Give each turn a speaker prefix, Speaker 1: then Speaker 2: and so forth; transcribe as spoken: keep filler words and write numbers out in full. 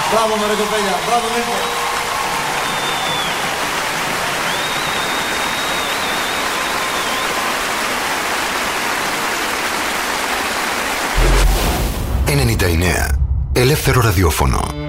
Speaker 1: Μπράβο με ρε κοπέλια, μπράβο Νίκο.
Speaker 2: ενενήντα εννέα Ελεύθερο ραδιόφωνο.